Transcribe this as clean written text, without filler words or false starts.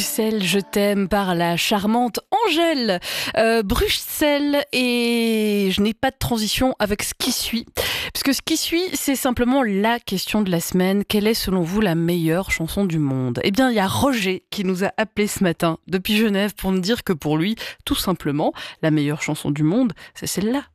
Bruxelles, je t'aime par la charmante Angèle. Bruxelles, et je n'ai pas de transition avec ce qui suit. Puisque ce qui suit, c'est simplement la question de la semaine. Quelle est selon vous la meilleure chanson du monde ? Eh bien, il y a Roger qui nous a appelé ce matin depuis Genève pour nous dire que pour lui, tout simplement, la meilleure chanson du monde, c'est celle-là.